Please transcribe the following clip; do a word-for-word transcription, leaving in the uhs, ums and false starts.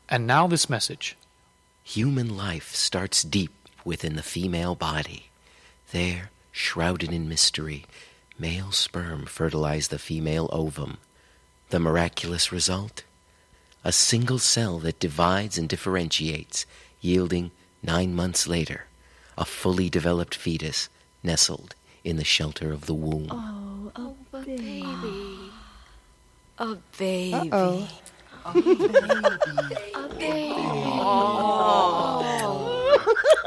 And now this message. Human life starts deep within the female body. There, shrouded in mystery, male sperm fertilize the female ovum. The miraculous result? A single cell that divides and differentiates, yielding, nine months later, a fully developed fetus nestled in the shelter of the womb. Oh, a, Oh, a baby. baby. A baby. Uh-oh. A baby. A baby. Oh.